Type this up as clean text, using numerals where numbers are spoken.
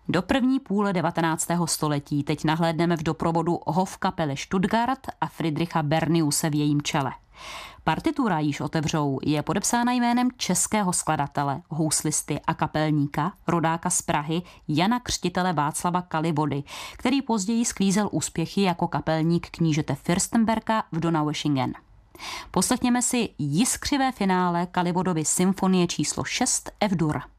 Do první půle 19. století teď nahlédneme v doprovodu Hofkapely Stuttgart a Friedricha Berniuse v jejím čele. Partitura, již otevřou, je podepsána jménem českého skladatele, houslisty a kapelníka, rodáka z Prahy Jana Křtitele Václava Kalivody, který později sklízel úspěchy jako kapelník knížete Fürstenberga v Donaueschingen. Poslechněme si jiskřivé finále Kalivodovy symfonie číslo 6 F-dur.